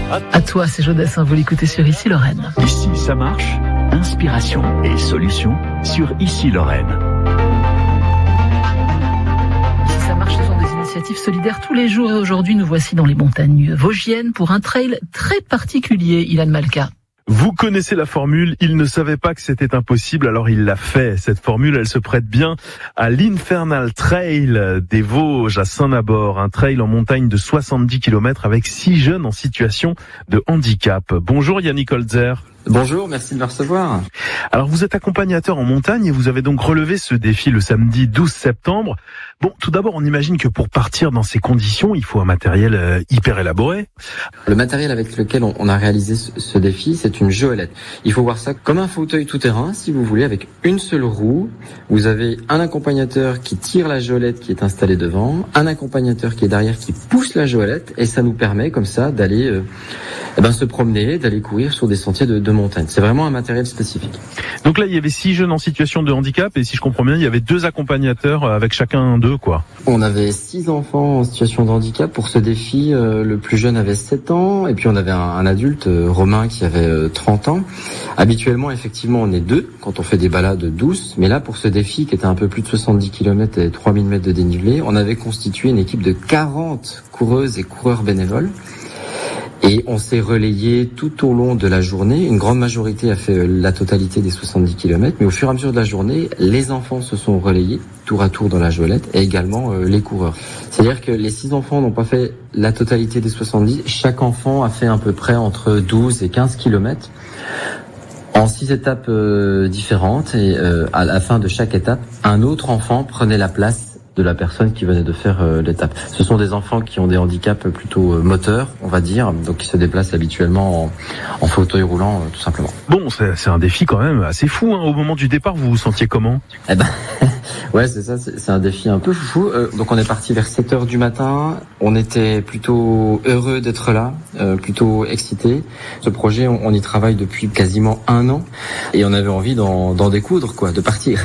À toi, c'est Jodassin, vous l'écoutez sur Ici Lorraine. Ici, ça marche. Inspiration et solutions sur Ici Lorraine. Ici, ça marche, ce sont des initiatives solidaires tous les jours. Et aujourd'hui, nous voici dans les montagnes vosgiennes pour un trail très particulier, Ilan Malka. Vous connaissez la formule, il ne savait pas que c'était impossible, alors il l'a fait. Cette formule, elle se prête bien à l'Infernal Trail des Vosges à Saint-Nabord, un trail en montagne de 70 km avec 6 jeunes en situation de handicap. Bonjour Yannick Holzer. Bonjour, merci de me recevoir. Alors vous êtes accompagnateur en montagne et vous avez donc relevé ce défi le samedi 12 septembre. Bon, tout d'abord, on imagine que pour partir dans ces conditions, il faut un matériel hyper élaboré. Le matériel avec lequel on a réalisé ce défi, c'est une geôlette. Il faut voir ça comme un fauteuil tout-terrain, si vous voulez, avec une seule roue. Vous avez un accompagnateur qui tire la geôlette qui est installée devant, un accompagnateur qui est derrière qui pousse la geôlette, et ça nous permet comme ça d'aller se promener, d'aller courir sur des sentiers de montagne. C'est vraiment un matériel spécifique. Donc là, il y avait 6 jeunes en situation de handicap et si je comprends bien, il y avait 2 accompagnateurs avec chacun d'eux, quoi. On avait 6 enfants en situation de handicap pour ce défi. Le plus jeune avait 7 ans et puis on avait un adulte, Romain, qui avait 30 ans. Habituellement, effectivement, on est 2 quand on fait des balades douces. Mais là, pour ce défi qui était un peu plus de 70 km et 3000 mètres de dénivelé, on avait constitué une équipe de 40 coureuses et coureurs bénévoles. Et on s'est relayé tout au long de la journée. Une grande majorité a fait la totalité des 70 km. Mais au fur et à mesure de la journée, les enfants se sont relayés tour à tour dans la geôlette et également les coureurs. C'est-à-dire que les 6 enfants n'ont pas fait la totalité des 70. Chaque enfant a fait à peu près entre 12 et 15 km en 6 étapes différentes. Et à la fin de chaque étape, un autre enfant prenait la place de la personne qui venait de faire l'étape. Ce sont des enfants qui ont des handicaps plutôt moteurs, on va dire, donc qui se déplacent habituellement en fauteuil roulant, tout simplement. Bon, c'est un défi quand même assez fou, hein. Au moment du départ, vous vous sentiez comment ? Ouais, c'est ça, c'est un défi un peu foufou. Donc on est parti vers 7h du matin, on était plutôt heureux d'être là, plutôt excités. Ce projet, on y travaille depuis quasiment 1 an, et on avait envie d'en découdre, quoi, de partir.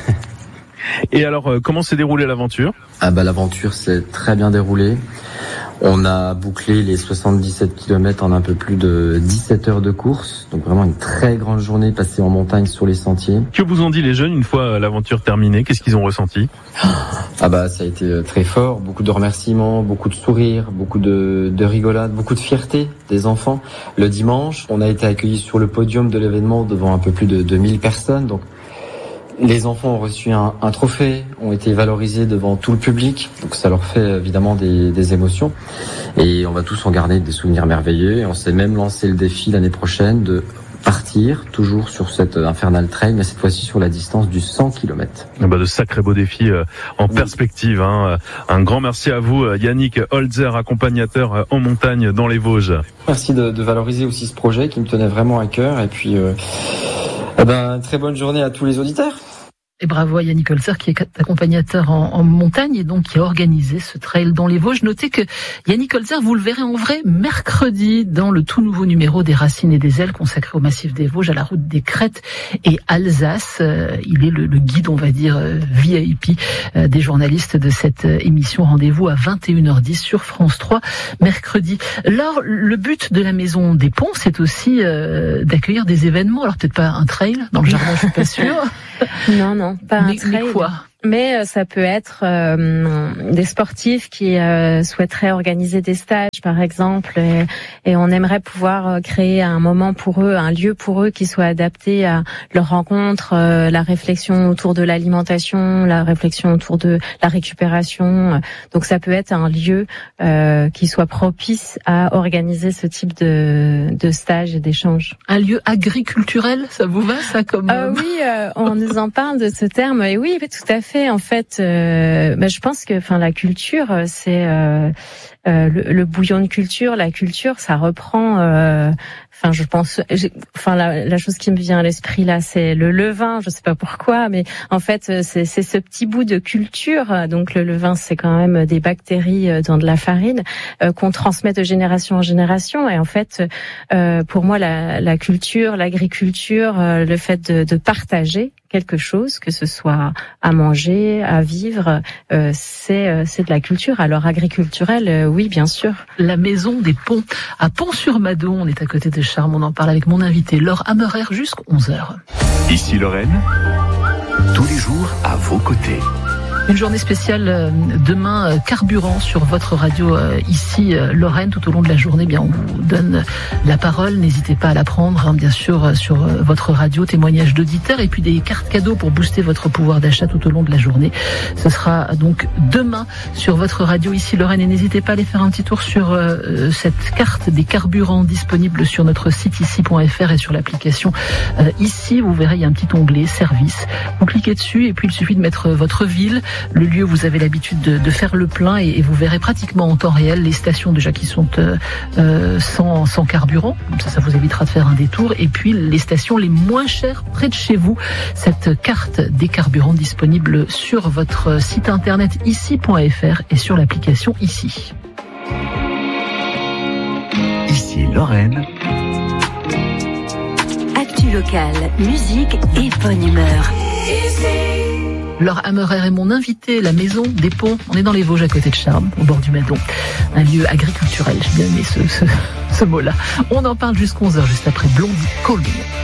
Et alors, comment s'est déroulée l'aventure ? L'aventure s'est très bien déroulée. On a bouclé les 77 km en un peu plus de 17 heures de course. Donc vraiment une très grande journée passée en montagne sur les sentiers. Que vous ont dit les jeunes une fois l'aventure terminée ? Qu'est-ce qu'ils ont ressenti ? Ça a été très fort. Beaucoup de remerciements, beaucoup de sourires, beaucoup de rigolades, beaucoup de fierté des enfants. Le dimanche, on a été accueillis sur le podium de l'événement devant un peu plus de 2000 personnes. Donc les enfants ont reçu un trophée, ont été valorisés devant tout le public, donc ça leur fait évidemment des émotions. Et on va tous en garder des souvenirs merveilleux. Et on s'est même lancé le défi l'année prochaine de partir, toujours sur cette Infernal Trail, mais cette fois-ci sur la distance du 100 km. De sacrés beaux défis en perspective. Hein. Un grand merci à vous, Yannick Holzer, accompagnateur en montagne dans les Vosges. Merci de valoriser aussi ce projet qui me tenait vraiment à cœur. Et puis, très bonne journée à tous les auditeurs. Et bravo à Yannick Holzer qui est accompagnateur en montagne et donc qui a organisé ce trail dans les Vosges. Notez que Yannick Holzer, vous le verrez en vrai mercredi dans le tout nouveau numéro des Racines et des Ailes consacré au massif des Vosges, à la route des Crêtes et Alsace. Il est le guide, on va dire, VIP des journalistes de cette émission. Rendez-vous à 21h10 sur France 3 mercredi. Alors, le but de la Maison des Ponts, c'est aussi d'accueillir des événements. Alors peut-être pas un trail dans le jardin, je suis pas sûre. Non, pas un trail. Mais quoi ? Mais ça peut être des sportifs qui souhaiteraient organiser des stages, par exemple, et on aimerait pouvoir créer un moment pour eux, un lieu pour eux qui soit adapté à leur rencontre, la réflexion autour de l'alimentation, la réflexion autour de la récupération. Donc ça peut être un lieu qui soit propice à organiser ce type de stage et d'échange. Un lieu agriculturel, ça vous va ça comme Oui, on nous en parle de ce terme, et oui, tout à fait. En fait, je pense que, la culture, c'est le bouillon de culture. La culture, ça reprend. Je pense. La chose qui me vient à l'esprit là, c'est le levain. Je sais pas pourquoi, mais en fait, c'est ce petit bout de culture. Donc le levain, c'est quand même des bactéries dans de la farine qu'on transmet de génération en génération. Et en fait, pour moi, la culture, l'agriculture, le fait de partager quelque chose, que ce soit à manger, à vivre, c'est de la culture. Alors agriculturelle, oui, bien sûr. La maison des ponts à Pont-sur-Madon, on est à côté de Charmes, on en parle avec mon invité Laure Hammerer jusqu'à 11h. Ici Lorraine, tous les jours à vos côtés. Une journée spéciale demain, carburant sur votre radio ici Lorraine. Tout au long de la journée, bien on vous donne la parole. N'hésitez pas à la prendre, bien sûr, sur votre radio. Témoignages d'auditeurs et puis des cartes cadeaux pour booster votre pouvoir d'achat tout au long de la journée. Ce sera donc demain sur votre radio ici Lorraine. Et n'hésitez pas à aller faire un petit tour sur cette carte des carburants disponible sur notre site ici.fr et sur l'application ici. Vous verrez, il y a un petit onglet service. Vous cliquez dessus et puis il suffit de mettre votre ville, le lieu où vous avez l'habitude de faire le plein et vous verrez pratiquement en temps réel les stations déjà qui sont sans carburant. Ça vous évitera de faire un détour. Et puis les stations les moins chères près de chez vous. Cette carte des carburants disponible sur votre site internet ici.fr et sur l'application ici. Ici Lorraine. Actu locale, musique et bonne humeur. Laure Hammerer est mon invité, la maison des ponts. On est dans les Vosges à côté de Charmes, au bord du Madon. Un lieu agriculturel, j'ai bien aimé ce mot-là. On en parle jusqu'à 11h, juste après Blondie, Call Me.